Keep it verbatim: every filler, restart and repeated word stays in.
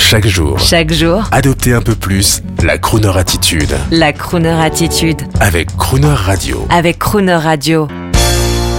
Chaque jour, Chaque jour, adoptez un peu plus la Crooner Attitude la Crooner Attitude avec Crooner Radio. avec Crooner Radio.